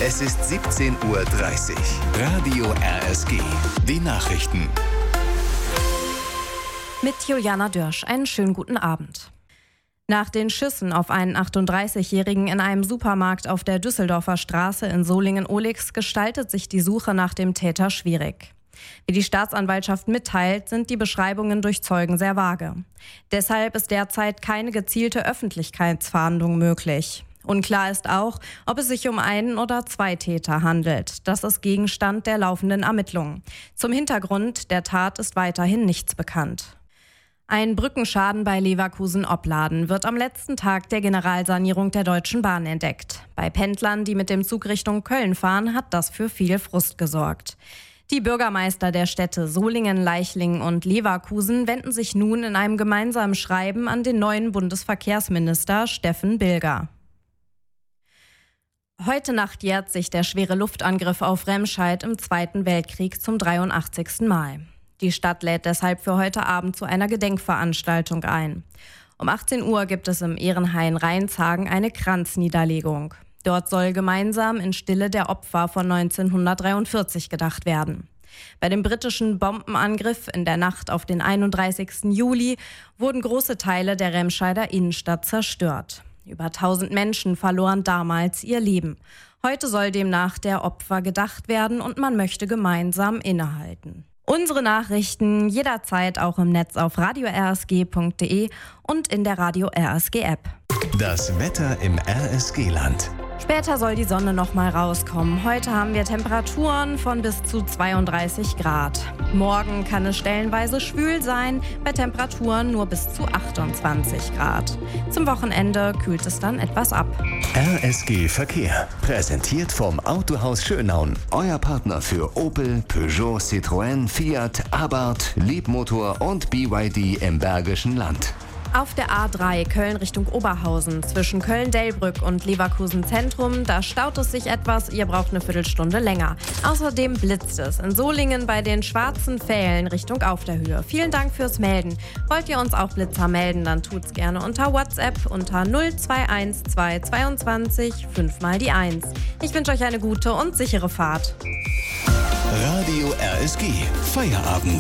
Es ist 17:30 Uhr. Radio RSG. Die Nachrichten. Mit Juliana Dörsch. Einen schönen guten Abend. Nach den Schüssen auf einen 38-Jährigen in einem Supermarkt auf der Düsseldorfer Straße in Solingen-Ohlix gestaltet sich die Suche nach dem Täter schwierig. Wie die Staatsanwaltschaft mitteilt, sind die Beschreibungen durch Zeugen sehr vage. Deshalb ist derzeit keine gezielte Öffentlichkeitsfahndung möglich. Unklar ist auch, ob es sich um einen oder zwei Täter handelt. Das ist Gegenstand der laufenden Ermittlungen. Zum Hintergrund der Tat ist weiterhin nichts bekannt. Ein Brückenschaden bei Leverkusen-Opladen wird am letzten Tag der Generalsanierung der Deutschen Bahn entdeckt. Bei Pendlern, die mit dem Zug Richtung Köln fahren, hat das für viel Frust gesorgt. Die Bürgermeister der Städte Solingen, Leichlingen und Leverkusen wenden sich nun in einem gemeinsamen Schreiben an den neuen Bundesverkehrsminister Steffen Bilger. Heute Nacht jährt sich der schwere Luftangriff auf Remscheid im Zweiten Weltkrieg zum 83. Mal. Die Stadt lädt deshalb für heute Abend zu einer Gedenkveranstaltung ein. Um 18 Uhr gibt es im Ehrenhain Rheinshagen eine Kranzniederlegung. Dort soll gemeinsam in Stille der Opfer von 1943 gedacht werden. Bei dem britischen Bombenangriff in der Nacht auf den 31. Juli wurden große Teile der Remscheider Innenstadt zerstört. Über 1000 Menschen verloren damals ihr Leben. Heute soll demnach der Opfer gedacht werden und man möchte gemeinsam innehalten. Unsere Nachrichten jederzeit auch im Netz auf radio-rsg.de und in der Radio RSG App. Das Wetter im RSG-Land. Später soll die Sonne noch mal rauskommen. Heute haben wir Temperaturen von bis zu 32 Grad. Morgen kann es stellenweise schwül sein, bei Temperaturen nur bis zu 28 Grad. Zum Wochenende kühlt es dann etwas ab. RSG Verkehr. Präsentiert vom Autohaus Schönaun. Euer Partner für Opel, Peugeot, Citroën, Fiat, Abarth, Leapmotor und BYD im Bergischen Land. Auf der A3 Köln Richtung Oberhausen zwischen Köln-Delbrück und Leverkusen Zentrum, da staut es sich etwas, ihr braucht eine Viertelstunde länger. Außerdem blitzt es in Solingen bei den Schwarzen Pfählen Richtung Auf der Höhe. Vielen Dank fürs Melden. Wollt ihr uns auch Blitzer melden, dann tut's gerne unter WhatsApp unter 0212 22 5 mal die 1. Ich wünsche euch eine gute und sichere Fahrt. Radio RSG. Feierabend.